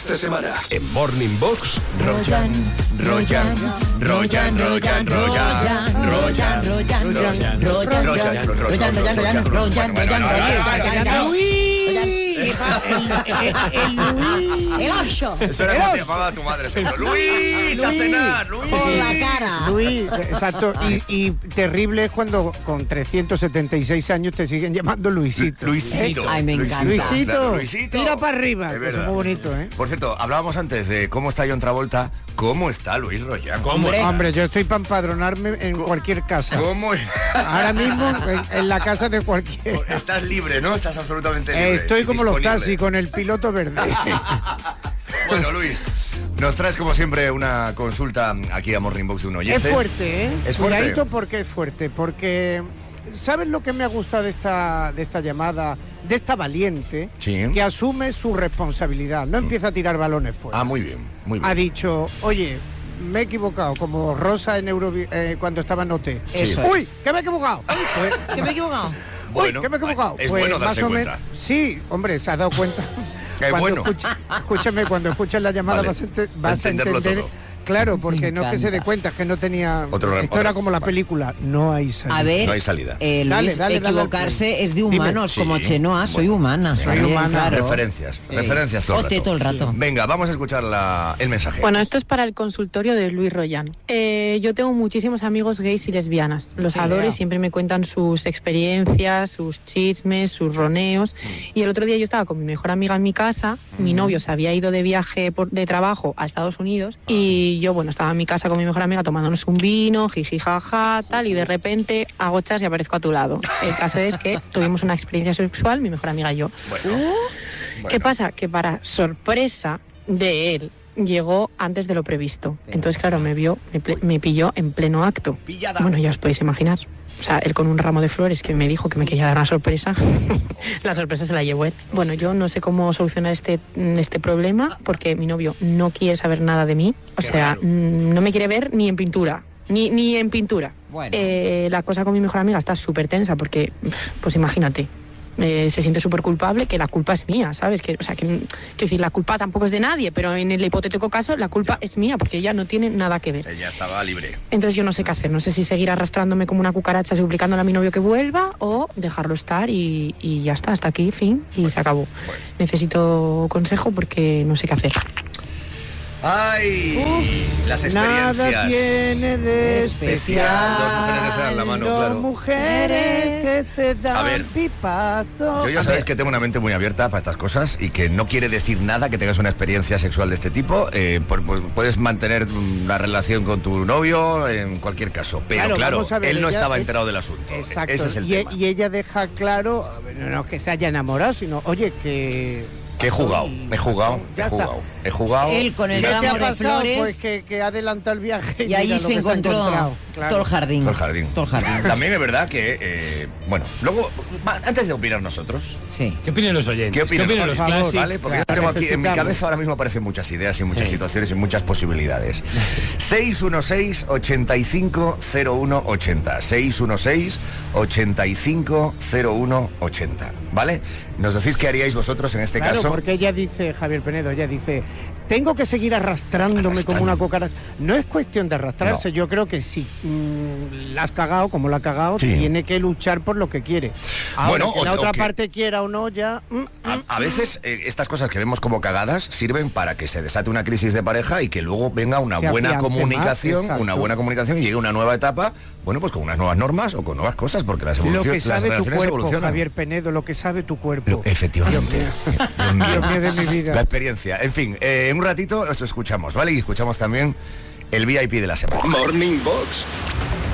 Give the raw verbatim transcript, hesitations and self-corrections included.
esta semana en Morning Box. Royan, Royan, Royan, Royan, Royan, Royan, Royan, Royan, Royan, Royan, Royan, Royan, Royan, el ocho. Eso era como te llamaba tu madre, seguro. Luis, a cenar, Luis. Por la cara. Luis, exacto. Y, y terrible es cuando con trescientos setenta y seis años te siguen llamando Luisito. Luisito. Ay, me encanta. Luisito, Claro, Luisito. tira para arriba. Es Eso verdad. es muy bonito, ¿eh? Por cierto, hablábamos antes de cómo está John Travolta. ¿Cómo está Luis Royan? ¿Cómo Hombre, está? hombre, yo estoy para empadronarme en cualquier casa. ¿Cómo? Ahora mismo en, en la casa de cualquiera. Estás libre, ¿no? Estás absolutamente libre. Estoy como los disponible. taxis, con el piloto verde. Bueno, Luis, nos traes como siempre una consulta aquí a Morning Box de un oyente. Es fuerte, ¿eh? Es fuerte. Cuidadito porque es fuerte, porque ¿sabes lo que me ha gustado de esta, de esta llamada, de esta valiente? Sí. Que asume su responsabilidad, no empieza a tirar balones fuera. Ah, muy bien, muy bien. Ha dicho, oye, me he equivocado, como Rosa en Eurovi eh, cuando estaba en O T. Eso ¡Uy, es. que me he equivocado! Pues, ¿Que me he equivocado? Bueno, Uy, que me he equivocado. es Pues, bueno darse más o men- cuenta. Sí, hombre, se ha dado cuenta. Qué Cuando bueno. escuche- escúchame, cuando escuches la llamada Vale. vas, a, ente- Va a vas a entenderlo entender. todo. Claro, porque Me no es que se dé encanta. cuenta, es que no tenía. Otro- esto otro- era como la película. No hay salida. A ver, No hay salida. eh, Luis, Dale, dale, dale, equivocarse dale. es de Dime. humanos, Sí. como Chenoa, soy Bueno. humana. Soy también, humana. claro. Referencias, Eh, referencias todo el Ote rato. todo el rato. Venga, vamos a escuchar la, el mensaje. Bueno, esto es para el consultorio de Luis Royan. Eh, yo tengo muchísimos amigos gays y lesbianas. Los Sí, adoro y ya. siempre me cuentan sus experiencias, sus chismes, sus roneos. Y el otro día yo estaba con mi mejor amiga en mi casa. Mi novio se había ido de viaje por- de trabajo a Estados Unidos. Y yo, bueno, estaba en mi casa con mi mejor amiga tomándonos un vino, jiji, jaja, tal. Y de repente hago chas y aparezco a tu lado. El caso es que tuvimos una experiencia sexual, mi mejor amiga y yo. Bueno, ¿Qué bueno. pasa? Que para sorpresa de él, llegó antes de lo previsto. Entonces, claro, me vio, me, ple- me pilló en pleno acto. Pillada. Bueno, ya os podéis imaginar. O sea, él con un ramo de flores que me dijo que me quería dar una sorpresa. La sorpresa se la llevó él. Bueno, yo no sé cómo solucionar este, este problema porque mi novio no quiere saber nada de mí. O Qué sea, raro. mm, no me quiere ver ni en pintura. Ni, ni en pintura. Bueno. Eh, la cosa con mi mejor amiga está súper tensa porque, pues imagínate, eh, se siente súper culpable, que la culpa es mía, ¿sabes? Que, o sea, que, quiero decir, la culpa tampoco es de nadie, pero en el hipotético caso la culpa es mía porque ella no tiene nada que ver. Ella estaba libre. Entonces yo no sé qué hacer, no sé si seguir arrastrándome como una cucaracha suplicándole a mi novio que vuelva o dejarlo estar y, y ya está, hasta aquí, fin, y se acabó. Bueno. Necesito consejo porque no sé qué hacer. ¡Ay! Las Nada experiencias. tiene de especial. Dos mujeres que se dan la mano, Dos claro. mujeres que se A ver, dan pipazos. Yo ya sabes que tengo una mente muy abierta para estas cosas y que no quiere decir nada que tengas una experiencia sexual de este tipo. Eh, por- por- puedes mantener una relación con tu novio en cualquier caso. Pero Claro, claro, vamos a ver, él no ella- estaba eh, enterado del asunto. Exacto. Ese es el y, tema. y ella deja claro, no, no que se haya enamorado, sino, oye, que... Que he jugado, he jugado, he Ya está. jugado, he jugado. Él con el y ¿Qué me- te ha ramo de pasado? flores. Pues que, que ha adelantado el viaje. Y mira ahí lo se que ha encontró encontrado. Claro. todo el jardín. Todo el jardín. Todo el jardín. También es verdad que, eh, bueno, luego, va, antes de opinar nosotros, Sí. ¿Qué opinan los oyentes? ¿qué opinan los los por favor, clásicos? ¿vale? Porque yo Claro, tengo aquí, en mi necesitamos. cabeza ahora mismo aparecen muchas ideas y muchas situaciones y muchas posibilidades. seis uno seis, ochenta y cinco, cero uno ochenta. seis uno seis, ochenta y cinco, cero uno ochenta. ¿Vale? Nos decís qué haríais vosotros en este Claro, caso. porque ella dice, Javier Penedo, ella dice, tengo que seguir arrastrándome Arrastrando. como una cucaracha. No es cuestión de arrastrarse, No. yo creo que si mm, la has cagado, como la ha cagado, Sí. tiene que luchar por lo que quiere. Ahora, Bueno, que o- la o otra que- parte quiera o no, ya... mm, A, mm, a veces eh, estas cosas que vemos como cagadas sirven para que se desate una crisis de pareja y que luego venga una Se buena afiance más, comunicación, exacto. una buena comunicación y llegue una nueva etapa, bueno, pues con unas nuevas normas o con nuevas cosas, porque las lo evoluciones, que las sabe tu relaciones cuerpo, evolucionan. Javier Penedo, lo que sabe tu cuerpo. Lo- efectivamente. Dios mío. Dios mío de mi vida. La experiencia. En fin, eh, en un ratito os escuchamos, ¿vale? Y escuchamos también el V I P de la semana. Morning Box